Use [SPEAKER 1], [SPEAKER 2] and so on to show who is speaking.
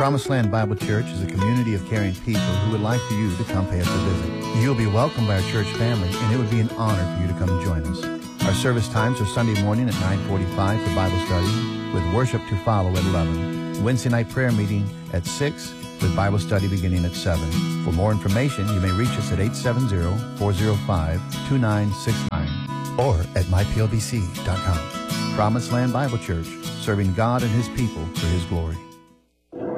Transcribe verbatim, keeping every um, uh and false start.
[SPEAKER 1] Promised Land Bible Church is a community of caring people who would like for you to come pay us a visit. You'll be welcomed by our church family, and it would be an honor for you to come and join us. Our service times are Sunday morning at nine forty-five for Bible study, with worship to follow at eleven. Wednesday night prayer meeting at six, with Bible study beginning at seven. For more information, you may reach us at eight seven zero, four zero five, two nine six nine or at my p l b c dot com. Promised Land Bible Church, serving God and His people for His glory.